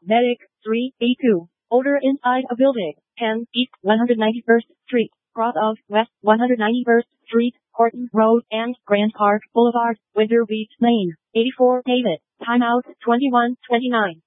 Medic 382. Odor inside a building. 10 East 191st Street. Cross of West 191st Street, Horton Road, and Grand Park Boulevard, Winter Beach Lane. 84 David. Timeout 21:29.